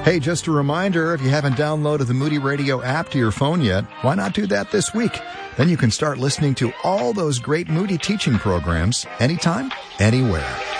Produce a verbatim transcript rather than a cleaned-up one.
Hey, just a reminder, if you haven't downloaded the Moody Radio app to your phone yet, why not do that this week? Then you can start listening to all those great Moody teaching programs anytime, anywhere.